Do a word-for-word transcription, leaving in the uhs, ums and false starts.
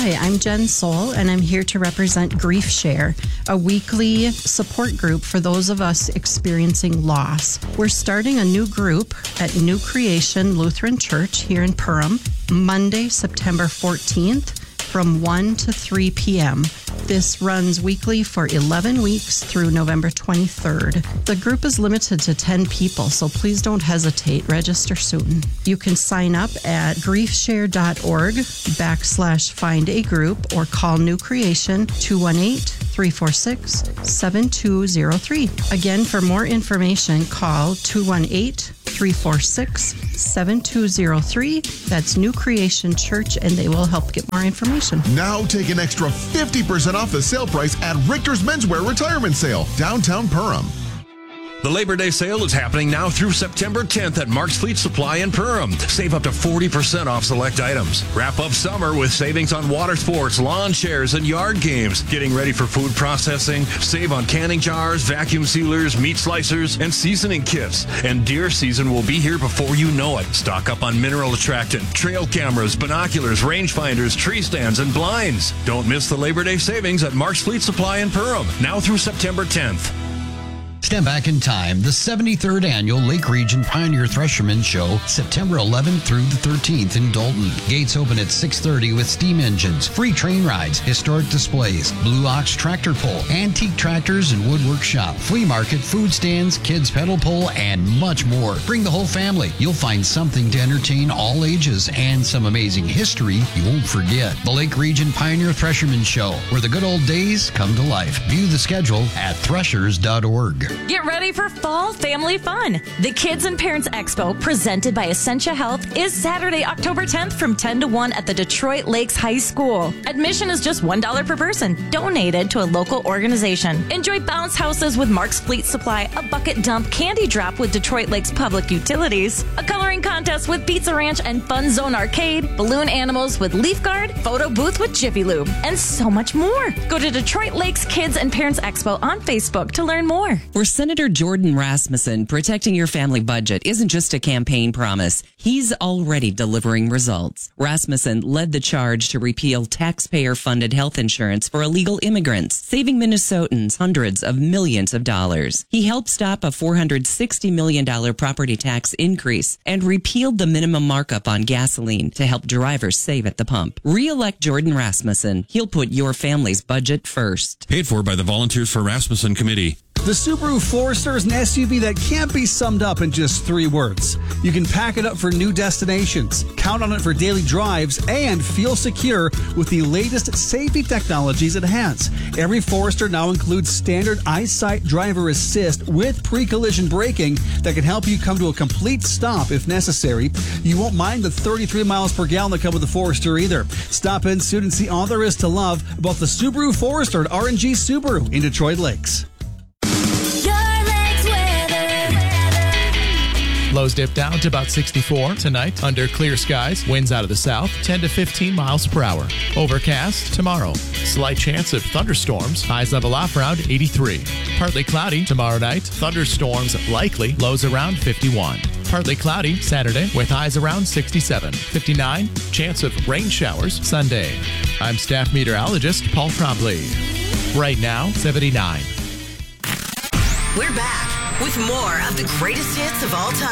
Hi, I'm Jen Soul, and I'm here to represent Grief Share, a weekly support group for those of us experiencing loss. We're starting a new group at New Creation Lutheran Church here in Perham, Monday, September fourteenth, from one to three p.m. This runs weekly for eleven weeks through November twenty-third. The group is limited to ten people, so please don't hesitate. Register soon. You can sign up at griefshare.org backslash find a group or call New Creation two one eight, three four six, seven two zero three. Again, for more information, call two one eight, three four six, seven two zero three. That's New Creation Church, and they will help get more information. Now take an extra fifty percent off the sale price at Richter's Menswear Retirement Sale, downtown Perham. The Labor Day sale is happening now through September tenth at Mark's Fleet Supply in Perham. Save up to forty percent off select items. Wrap up summer with savings on water sports, lawn chairs, and yard games. Getting ready for food processing? Save on canning jars, vacuum sealers, meat slicers, and seasoning kits. And deer season will be here before you know it. Stock up on mineral attractant, trail cameras, binoculars, rangefinders, tree stands, and blinds. Don't miss the Labor Day savings at Mark's Fleet Supply in Perham, now through September tenth. Step back in time, the seventy-third Annual Lake Region Pioneer Thresherman Show, September eleventh through the thirteenth in Dalton. Gates open at six thirty with steam engines, free train rides, historic displays, Blue Ox tractor pull, antique tractors and woodwork shop, flea market, food stands, kids pedal pull, and much more. Bring the whole family. You'll find something to entertain all ages and some amazing history you won't forget. The Lake Region Pioneer Thresherman Show, where the good old days come to life. View the schedule at threshers dot org. Get ready for fall family fun. The Kids and Parents Expo, presented by Essentia Health, is Saturday, October tenth from ten to one at the Detroit Lakes High School. Admission is just one dollar per person, donated to a local organization. Enjoy bounce houses with Mark's Fleet Supply, a bucket dump candy drop with Detroit Lakes Public Utilities, a coloring contest with Pizza Ranch and Fun Zone Arcade, balloon animals with Leaf Guard, photo booth with Jiffy Lube, and so much more. Go to Detroit Lakes Kids and Parents Expo on Facebook to learn more. For Senator Jordan Rasmussen, protecting your family budget isn't just a campaign promise. He's already delivering results. Rasmussen led the charge to repeal taxpayer-funded health insurance for illegal immigrants, saving Minnesotans hundreds of millions of dollars. He helped stop a four hundred sixty million dollars property tax increase and repealed the minimum markup on gasoline to help drivers save at the pump. Re-elect Jordan Rasmussen. He'll put your family's budget first. Paid for by the Volunteers for Rasmussen Committee. The Subaru Forester is an S U V that can't be summed up in just three words. You can pack it up for new destinations, count on it for daily drives, and feel secure with the latest safety technologies it has. Every Forester now includes standard EyeSight driver assist with pre-collision braking that can help you come to a complete stop if necessary. You won't mind the thirty-three miles per gallon that come with the Forester either. Stop in soon and see all there is to love about the Subaru Forester at R and G Subaru in Detroit Lakes. Lows dip down to about sixty-four tonight under clear skies. Winds out of the south, ten to fifteen miles per hour. Overcast tomorrow. Slight chance of thunderstorms. Highs level off around eighty-three. Partly cloudy tomorrow night. Thunderstorms likely. Lows around fifty-one. Partly cloudy Saturday with highs around sixty-seven. fifty-nine. Chance of rain showers Sunday. I'm staff meteorologist Paul Trombley. Right now, seventy-nine. We're back with more of the greatest hits of all time.